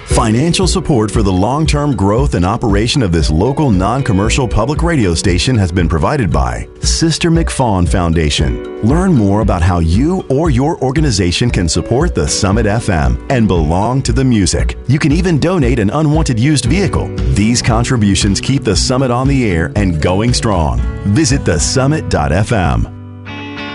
Financial support for the long-term growth and operation of this local non-commercial public radio station has been provided by Sister McFawn Foundation. Learn more about how you or your organization can support the Summit FM and belong to the music. You can even donate an unwanted used vehicle. These contributions keep the Summit on the air and going strong. Visit thesummit.fm.